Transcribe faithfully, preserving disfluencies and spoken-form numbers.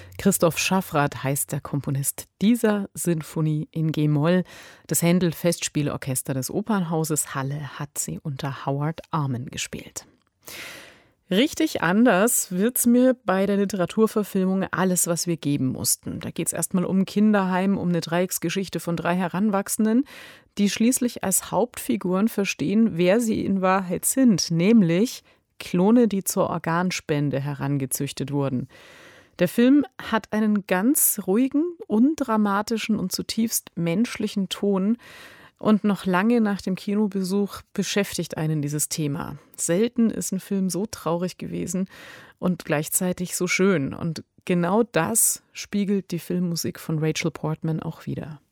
Christoph Schaffrath heißt der Komponist dieser Sinfonie in G-Moll. Das Händel-Festspielorchester des Opernhauses Halle hat sie unter Howard Arman gespielt. Richtig anders wird's mir bei der Literaturverfilmung Alles, was wir geben mussten. Da geht's erstmal um Kinderheim, um eine Dreiecksgeschichte von drei Heranwachsenden, die schließlich als Hauptfiguren verstehen, wer sie in Wahrheit sind, nämlich Klone, die zur Organspende herangezüchtet wurden. Der Film hat einen ganz ruhigen, undramatischen und zutiefst menschlichen Ton. Und noch lange nach dem Kinobesuch beschäftigt einen dieses Thema. Selten ist ein Film so traurig gewesen und gleichzeitig so schön. Und genau das spiegelt die Filmmusik von Rachel Portman auch wider.